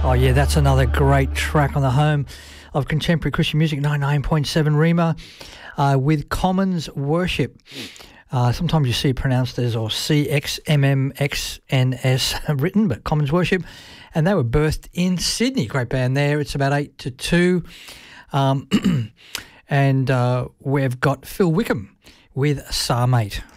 Oh yeah, that's another great track on the home of contemporary Christian music, 99.7 Rima, with Commons Worship. Sometimes you see it pronounced as or CXMMXNS written, but Commons Worship. And they were birthed in Sydney. Great band there. It's about 8 to 2. And we've got Phil Wickham with Psalm 8.